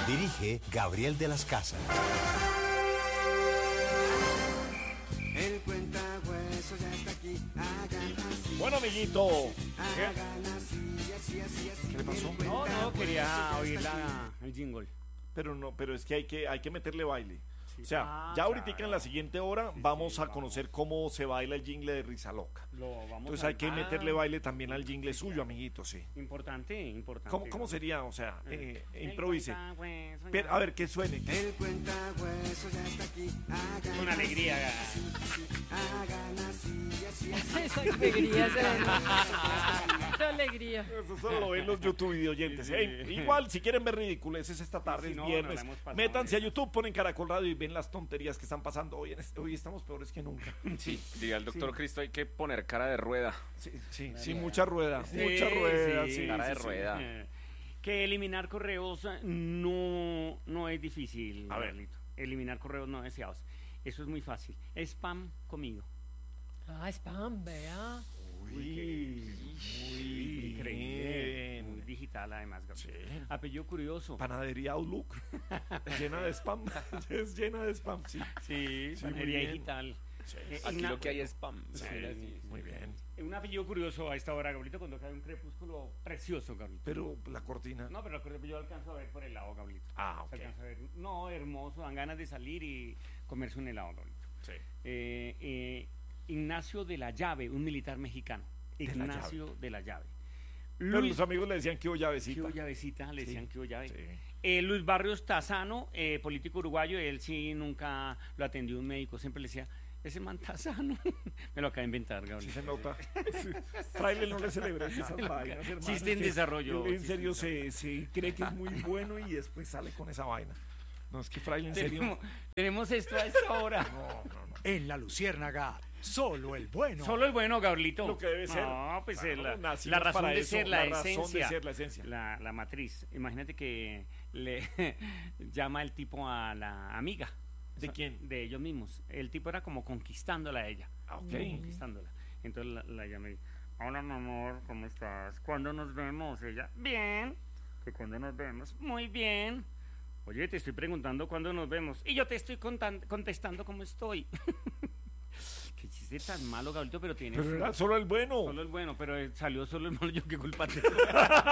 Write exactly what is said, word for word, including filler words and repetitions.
Dirige Gabriel de las Casas. El cuentahueso ya está aquí. Hagan así. Bueno, amiguito. ¿Qué? Hagan así, así, así, así. ¿Qué le pasó? El No, no, quería cuentahueso oír ya está la, el jingle. Pero no, pero es que hay que, hay que meterle baile. Sí. O sea, Ah, ya ahorita claro. en la siguiente hora Sí, vamos sí, a vamos. conocer cómo se baila el jingle de Risa Loca. Lo vamos Entonces a... hay que Ah, meterle baile también al jingle suyo, amiguito, sí. Importante, importante. ¿Cómo, cómo sería? O sea, eh, El improvise. cuentahueso ya- Pero, a ver, que suene. El cuentahueso ya está aquí. Hagan Con alegría. así, así, hagan así, así, así. Esa alegría, esa alegría. Eso solo lo ven los YouTube videoyentes. Sí, sí. Ey, igual, si quieren ver ridiculeces esta tarde, Sí, es no, viernes, nos la hemos pasado métanse a bien. YouTube, ponen Caracol Radio y ven las tonterías que están pasando hoy. En este- hoy estamos peores que nunca. Sí, diría el doctor Sí. Cristo, hay que poner cara de rueda. Sí, sí, sí, mucha rueda, Sí, mucha rueda, sí, sí. cara de sí, sí. rueda. Eh, Que eliminar correos eh, no, no es difícil, A ver. Carlito. Eliminar correos no deseados. Eso es muy fácil. Spam comido. Ah, spam, vea. Uy, muy Increíble. Muy bien. digital además, Gabriel. Sí. Apellido curioso. Panadería Outlook, llena de spam, es llena de spam, sí. Sí, Sí, panadería muy bien. digital. Eh, Aquí Igna- lo que hay es spam. Sí, Sí, muy bien. Un apellido curioso a esta hora, Gabrielito, cuando cae un crepúsculo precioso, Gabrielito. Pero la cortina. No, pero acuérdate, yo alcanzo a ver por el lado, Gabrielito. Ah, Se ok. alcanza a ver. No, hermoso, dan ganas de salir y comerse un helado, Gabrielito. Sí. Eh, eh, Ignacio de la Llave, un militar mexicano. De la Ignacio de la Llave. Pero los amigos le decían que hubo llavecita. que hubo llavecita, le Sí, decían que hubo llave. sí. Eh, Luis Barrios Tazano, eh, político uruguayo, él sí nunca lo atendió un médico, siempre le decía, ese man Tazano. Me lo acaba de inventar, Sí Gabriel. se nota. Sí. Trailer no le celebres esas vainas, hermano. Chiste en que desarrollo, él En chiste serio en se, se cree que es muy bueno y después sale con esa vaina. No, es que Fraile en Tenemos, serio. tenemos esto a esta hora. No, no, no. En la Luciérnaga, solo el bueno. Solo el bueno, Gabrielito. Lo que debe ser. No, pues Claro, es la, nacimos la razón para de eso, ser, la, la razón de esencia. ser, la esencia. La, la matriz. Imagínate que le llama el tipo a la amiga. ¿De O sea, quién? De ellos mismos. El tipo era como conquistándola a ella. Ah, ok. Conquistándola. Entonces la, la llamé. Hola, mi amor, ¿cómo estás? ¿Cuándo nos vemos? Ella, bien. ¿Que cuándo nos vemos? Muy bien. Oye, te estoy preguntando cuándo nos vemos. Y yo te estoy contan- contestando cómo estoy. Qué chiste tan malo, Gabrielito, pero tiene... Pero era solo el bueno. Solo el bueno, pero eh, salió solo el malo. Yo qué culpa tengo.